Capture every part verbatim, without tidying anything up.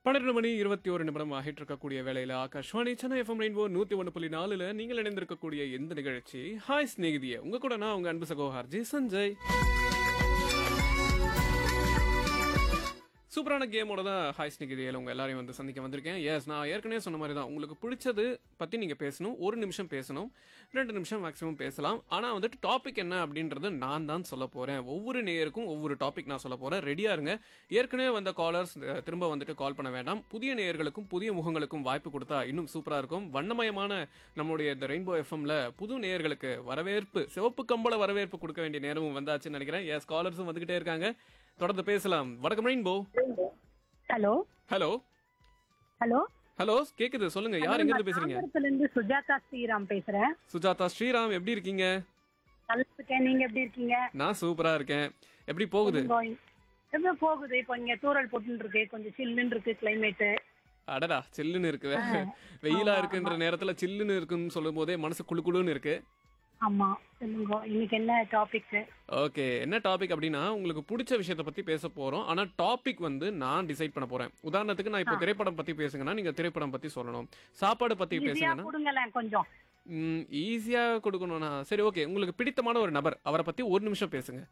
பன்னிரண்டு மணி இருபத்தி ஒரு நிமிடம் ஆகிட்டு இருக்கக்கூடிய வேளையில ஆகாஷ்வாணி சென்னை எஃப்எம் ரெயின்போ நூத்தி ஒன்று புள்ளி நாலுல நீங்கள் இணைந்திருக்கக்கூடிய எந்த நிகழ்ச்சி ஹாய் ஸ்நேகிதிய உங்க கூட நான் உங்க அன்பு சகோஹார்ஜி சஞ்சய். சூப்பரான கேமோட தான் ஹாய் ஸ்நேகிதியில் உங்க எல்லாரையும் வந்து சந்திக்க வந்திருக்கேன். எஸ், நான் ஏற்கனவே சொன்ன மாதிரி தான், உங்களுக்கு பிடிச்சது பத்தி நீங்க பேசணும், ஒரு நிமிஷம் பேசணும், ரெண்டு நிமிஷம் மேக்ஸிமம் பேசலாம். ஆனா வந்துட்டு டாபிக் என்ன அப்படின்றது நான் தான் சொல்ல போறேன். ஒவ்வொரு நேயருக்கும் ஒவ்வொரு டாபிக் நான் சொல்ல போறேன். ரெடியா இருங்க. ஏற்கனவே வந்த காலர்ஸ் திரும்ப வந்துட்டு கால் பண்ண வேண்டாம். புதிய நேயர்களுக்கும் புதிய முகங்களுக்கும் வாய்ப்பு கொடுத்தா இன்னும் சூப்பரா இருக்கும். வண்ணமயமான நம்மளுடைய இந்த ரெயின்போ எஃப்எம்ல புது நேயர்களுக்கு வரவேற்பு, சிவப்பு கம்பள வரவேற்பு கொடுக்க வேண்டிய நேரமும் வந்தாச்சுன்னு நினைக்கிறேன். எஸ், காலர்ஸும் வந்துகிட்டே இருக்காங்க. தொடர்ந்து பேசலாம். வணக்கம் rainbow. Hello hello hello hello கேக்குது, சொல்லுங்க. யார் எங்க இருந்து பேசுறீங்க? தாம்பரத்துல இருந்து சுஜாதா ஸ்ரீராம் பேசுறேன். சுஜாதா ஸ்ரீராம், எப்படி இருக்கீங்க? நல்லா இருக்கேன். நீங்க எப்படி இருக்கீங்க? நான் சூப்பரா இருக்கேன். எப்படி போகுது? எப்படி போகுது? இப்போ இங்க தூரல் போட்டு இருக்கு, கொஞ்சம் சில்லுன்னு இருக்கு கிளைமேட். அடடா, சில்லுன்னு இருக்கு. வெயிலா இருக்குன்ற நேரத்துல சில்லுன்னு இருக்குன்னு சொல்லும் போதே மனசு குளு குளுன்னு இருக்கு. ஆமா, சொல்லுங்க. இன்னைக்கு என்ன டாபிக்? ஓகே, என்ன டாபிக் அப்படின்னா, உங்களுக்கு பிடிச்ச விஷயத்தை பத்தி பேச போறோம். ஆனா டாபிக் வந்து நான் டிசைட் பண்ண போறேன். உதாரணத்துக்கு நான் இப்போ திரைப்படம் பத்தி பேசுங்கன்னா நீங்க திரைப்படம் பத்தி சொல்லணும். சாப்பாடு பத்தி பேசுங்கன்னா கொடுங்களேன் கொஞ்சம். ம் ஈஸியா கொடுக்கணும்னா சரி, ஓகே. உங்களுக்கு பிடித்தமான ஒரு நபர், அவரை பத்தி ஒரு நிமிஷம் பேசுங்க.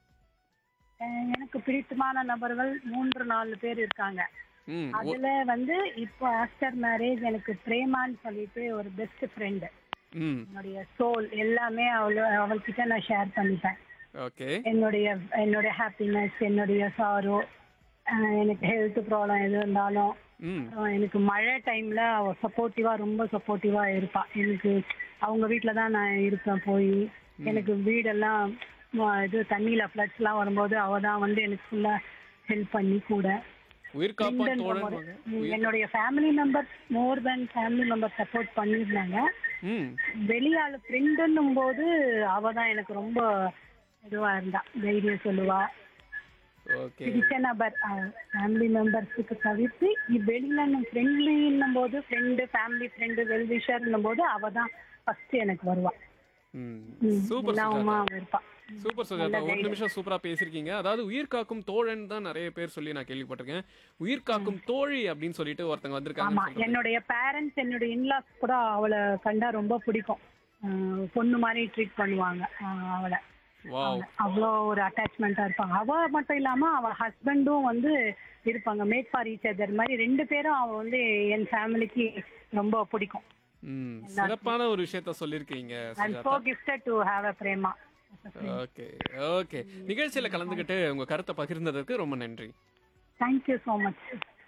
அஹ் எனக்கு பிடித்தமான நபர்கள் மூன்று நாலு பேர் இருக்காங்க. ம் அதுல வந்து இப்போ ஆஃப்டர் மேரேஜ் எனக்கு பிரேமான்னு சொல்லிட்டு ஒரு பெஸ்ட் ஃப்ரெண்ட். ம் என்னுடைய சோல் எல்லாமே அவள அவள்கிட்ட நான் ஷேர் பண்ணிப்பேன். ஓகே. என்னுடைய என்னுடைய ஹாப்பினஸ், என்னுடைய சாரோ, எனக்கு ஹெல்த் ப்ராப்ளம் எது இருந்தாலும், ம் அப்புறம் எனக்கு மழை டைம்ல அவ சப்போர்ட்டிவா, ரொம்ப சப்போர்ட்டிவா இருப்பா. எனக்கு அவங்க வீட்டில தான் நான் இருப்பேன். போய் எனக்கு வீடெல்லாம் ம- இது தண்ணியில ஃப்ளட்ஸ் எல்லாம் வரும்போது அவ தான் வந்து எனக்கு ஃபுல்லா ஹெல்ப் பண்ணி கூட. உயிர் காப்பான் Friend ன்ற தோழன். முறை- ம், என்னுடைய ஃபேமிலி மெம்பர்ஸ் மோர் தென் ஃபேமிலி மெம்பர் சப்போர்ட் பண்ணியிருந்தாங்க. ம் வெளியாளு ஃப்ரெண்டுன்னும் போது அவ தான் எனக்கு ரொம்ப இதுவா இருந்தா, தைரியம் சொல்லுவா. ஓகே. பிடிச்ச நபர் ஃபேமிலி மெம்பர்ஸுக்கு தவிர்த்து வெளியில ஃப்ரெண்ட்லின்னும் போது, ஃப்ரெண்டு ஃபேமிலி ஃப்ரெண்டு வெல்விஷர்ன்னும் போது அவ தான் ஃபர்ஸ்ட் எனக்கு வருவா. ம் ம், சூப்பர் எல்லாமா சுஜாதா. அவ இருப்பா. சூப்பர் சுஜாதா, ஒரு நிமிஷம் சூப்பரா பேசிருக்கீங்க. அதாவது உயிர் காக்கும் தோழன் தான் நிறைய பேர் சொல்லி நான் கேள்விப்பட்டிருக்கேன். உயிர் காக்கும் தோழி அப்படின்னு சொல்லிட்டு ஒருத்தங்க ஆமா, வந்திருக்காங்க. என்னுடைய பேரண்ட்ஸ், என்னுடைய இன்லாஸ் கூட அவளை கண்டா ரொம்ப பிடிக்கும். அஹ், பொண்ணு மாதிரி ட்ரீட் பண்ணுவாங்க அஹ், அவளை. வாவ். அவ்வளோ ஒரு அட்டாச்மெண்டா இருப்பாங்க. அவ மட்டும் இல்லாம அவ ஹஸ்பண்டும் வந்து இருப்பாங்க. மேட் ஃபார் ஈச் அதர் மாதிரி ரெண்டு பேரும் அவ வந்து என் ஃபேமிலிக்கு ரொம்ப பிடிக்கும். ம் சிறப்பான ஒரு விஷயத்த சொல்லிருக்கீங்க I'm Sujatha. so gifted to have a Prema. Okay okay. நிகழ்ச்சியில கலந்துகிட்டு உங்க கருத்தை பகிர்ந்ததற்கு ரொம்ப நன்றி. Thank you so much.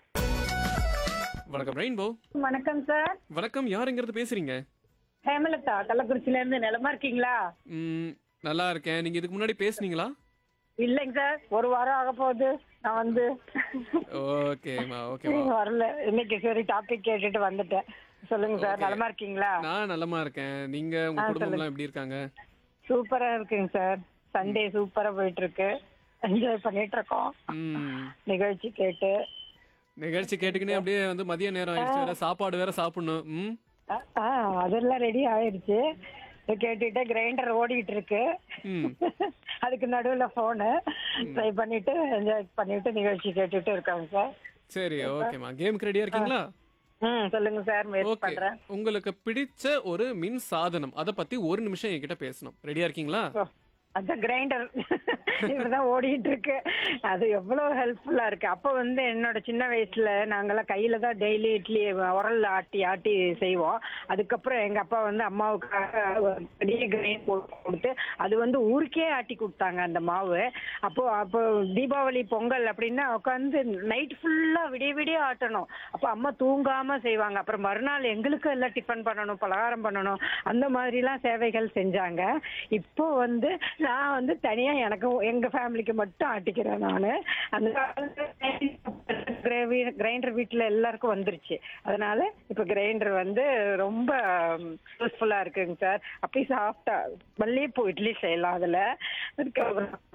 வணக்கம் ரெயின்போ. வணக்கம் சார். வணக்கம், யார் எங்க இருந்து பேசுறீங்க? ஹேமலதா, கள்ளக்குறிச்சில இருந்து. நலமா இருக்கீங்களா? ம் நல்லா இருக்கேன். நீங்க இதுக்கு முன்னாடி பேசுனீங்களா? இல்லைங்க சார், ஒரு வாரம் ஆக போகுது நான் வந்து. ஓகேமா ஓகேமா. நீங்க வரல. இன்னைக்கு சரி டாபிக் கேட்டுட்டு வந்துட்டேன். சொல்லுங்க சார், Okay. நலமா இருக்கீங்களா? நான் நலமா இருக்கேன். நீங்க உங்க ஆ, குடும்பம் சொல்லுங்க. எல்லாம் எப்படி இருக்காங்க? சூப்பரா இருக்குங்க சார். சண்டே சூப்பரா போயிட்டு இருக்கு. என்ஜாய் பண்ணிட்டு இருக்கோம் ம் நிகழ்ச்சி கேட்டு. நிகழ்ச்சி கேட்டுக்கினே அப்படியே வந்து மதிய நேரம் ஆயிடுச்சு, வேற சாப்பாடு வேற சாப்பிடணும். ம் ஆ, ஆ, அதெல்லாம் ரெடி ஆயிருச்சு. இதை கேட்டுட்டு கிரைண்டர் ஓடிட்டு இருக்கு. ம் அதுக்கு நடுவுல போனு ட்ரை பண்ணிட்டு என்ஜாய் பண்ணிட்டு நிகழ்ச்சி கேட்டுட்டு இருக்காங்க சார். சரி, ஓகேமா. கேமுக்கு ரெடியா இருக்கீங்களா? ம் சொல்லுங்க சார், முயற்சி ஓகே. பண்றேன். உங்களுக்கு பிடிச்ச ஒரு மின் சாதனம், அத பத்தி ஒரு நிமிஷம் என்கிட்ட பேசணும். ரெடியா இருக்கீங்களா? ஓ, அந்த கிரைண்டர் இப்பதான் ஓடிட்டு இருக்கு. அது எவ்வளவு ஹெல்ப்ஃபுல்லா இருக்கு. அப்ப வந்து என்னோட சின்ன வயசுல நாங்கெல்லாம் கையில தான் டெய்லி இட்லி உரல்ல ஆட்டி ஆட்டி செய்வோம். அதுக்கப்புறம் எங்க அப்பா வந்து அம்மாவுக்காக ஒரு பெரிய கிரைண்ட் போட்டு கொடுத்து அது வந்து ஊருக்கே ஆட்டி கொடுத்தாங்க அந்த மாவு. அப்போ அப்போ தீபாவளி பொங்கல் அப்படின்னா உட்காந்து நைட் ஃபுல்லா விடிய விடிய ஆட்டணும். அப்போ அம்மா தூங்காம செய்வாங்க. அப்புறம் மறுநாள் எங்களுக்கு எல்லாம் டிஃபன் பண்ணணும், பலகாரம் பண்ணணும், அந்த மாதிரிலாம் சேவைகள் செஞ்சாங்க. இப்போ வந்து நான் வந்து தனியா எனக்கு எங்க ஃபேமிலிக்கு மட்டும் ஆட்டிக்கிறேன் நானு. அந்த கிரைண்டர் வீட்டுல எல்லாருக்கும் வந்துருச்சு. அதனால இப்ப கிரைண்டர் வந்து ரொம்ப யூஸ்ஃபுல்லா இருக்குங்க சார். அப்படி சாப்பிட்டா மல்லிகைப்பூ இட்லி செய்யலாம் அதுல. அதுக்கப்புறம்